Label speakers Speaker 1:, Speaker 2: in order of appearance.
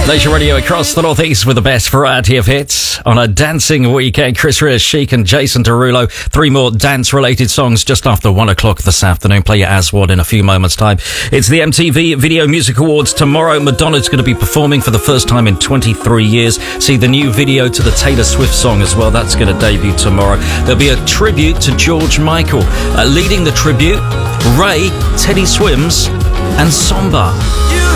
Speaker 1: Nation Radio across the northeast with the best variety of hits on a dancing weekend. Chris Rea, Chic and Jason Derulo. 3 more dance-related songs just after 1 o'clock this afternoon. Play your Aswad in a few moments' time. It's the MTV Video Music Awards tomorrow. Madonna's going to be performing for the first time in 23 years. See the new video to the Taylor Swift song as well. That's going to debut tomorrow. There'll be a tribute to George Michael. Leading the tribute, Ray, Teddy Swims and Somba.